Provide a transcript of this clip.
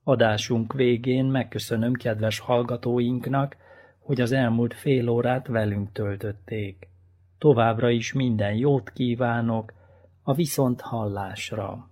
Adásunk végén megköszönöm kedves hallgatóinknak, hogy az elmúlt fél órát velünk töltötték. Továbbra is minden jót kívánok, a viszonthallásra!